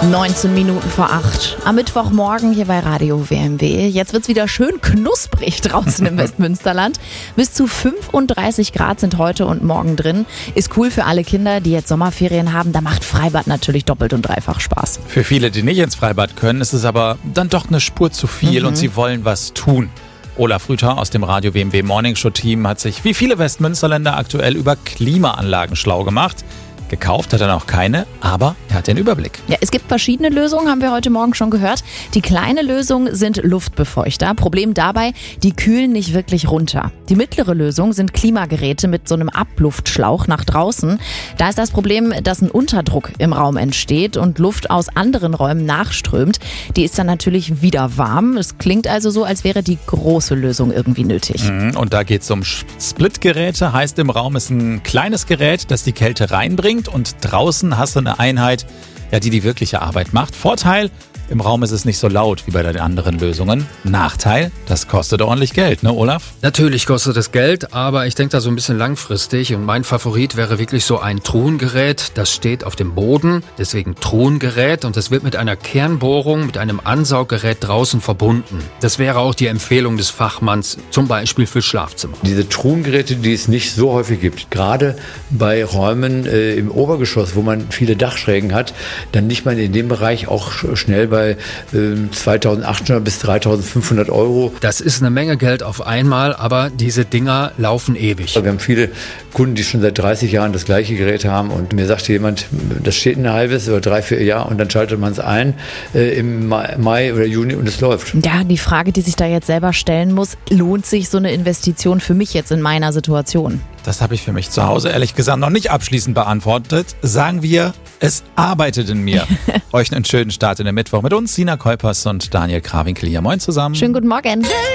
19 Minuten vor 8. Am Mittwochmorgen hier bei Radio WMW. Jetzt wird's wieder schön knusprig draußen im Westmünsterland. Bis zu 35 Grad sind heute und morgen drin. Ist cool für alle Kinder, die jetzt Sommerferien haben. Da macht Freibad natürlich doppelt und dreifach Spaß. Für viele, die nicht ins Freibad können, ist es aber dann doch eine Spur zu viel und sie wollen was tun. Olaf Rüther aus dem Radio WMW Morning Show Team hat sich wie viele Westmünsterländer aktuell über Klimaanlagen schlau gemacht. Gekauft hat er noch keine, aber er hat den Überblick. Ja, es gibt verschiedene Lösungen, haben wir heute Morgen schon gehört. Die kleine Lösung sind Luftbefeuchter. Problem dabei, die kühlen nicht wirklich runter. Die mittlere Lösung sind Klimageräte mit so einem Abluftschlauch nach draußen. Da ist das Problem, dass ein Unterdruck im Raum entsteht und Luft aus anderen Räumen nachströmt. Die ist dann natürlich wieder warm. Es klingt also so, als wäre die große Lösung irgendwie nötig. Und da geht es um Splitgeräte. Heißt, im Raum ist ein kleines Gerät, das die Kälte reinbringt. Und draußen hast du eine Einheit, die die wirkliche Arbeit macht. Vorteil, im Raum ist es nicht so laut wie bei den anderen Lösungen. Nachteil, das kostet ordentlich Geld, ne Olaf? Natürlich kostet es Geld, aber ich denke da so ein bisschen langfristig. Und mein Favorit wäre wirklich so ein Truhengerät. Das steht auf dem Boden, deswegen Truhengerät. Und das wird mit einer Kernbohrung, mit einem Ansauggerät draußen verbunden. Das wäre auch die Empfehlung des Fachmanns, zum Beispiel für Schlafzimmer. Diese Truhengeräte, die es nicht so häufig gibt, gerade bei Räumen im Obergeschoss, wo man viele Dachschrägen hat, dann liegt man in dem Bereich auch schnell bei 2.800 bis 3.500 Euro. Das ist eine Menge Geld auf einmal, aber diese Dinger laufen ewig. Wir haben viele Kunden, die schon seit 30 Jahren das gleiche Gerät haben und mir sagte jemand, das steht ein halbes oder 3-4 Jahre und dann schaltet man es ein im Mai oder Juni und es läuft. Ja, die Frage, die sich da jetzt selber stellen muss, lohnt sich so eine Investition für mich jetzt in meiner Situation? Das habe ich für mich zu Hause ehrlich gesagt noch nicht abschließend beantwortet. Sagen wir, es arbeitet in mir. Euch einen schönen Start in den Mittwoch mit uns, Sina Kuipers und Daniel Krawinkel hier. Moin zusammen. Schönen guten Morgen.